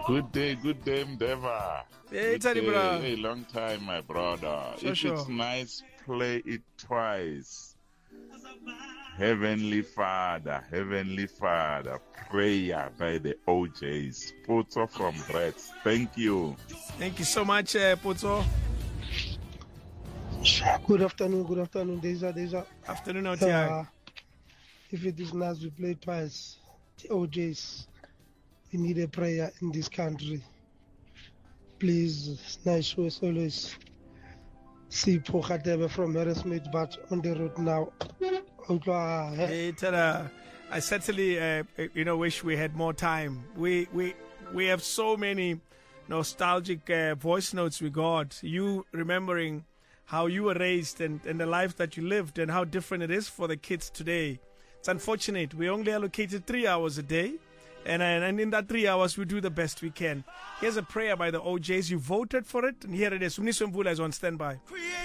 Good day, Mdeva. Hey, Good Teddy, day. bro. Hey, long time, my brother. Sure, If sure. it's nice, play it twice. Heavenly Father, prayer by the OJs. Photo from Brett. Thank you. Thank you so much, Potso. Good afternoon, Deja. Afternoon, Otiag. If it is nice, we play twice. The OJs, we need a prayer in this country. Please, nice show as always. See Pochatebe from Harrismith, but on the road now. Hey, Tada. I certainly, wish we had more time. We have so many nostalgic voice notes we got. You remembering how you were raised and the life that you lived and how different it is for the kids today. It's unfortunate. We only allocated 3 hours a day. And in that 3 hours, we do the best we can. Here's a prayer by the OJs. You voted for it. And here it is. Umniso Mvula is on standby.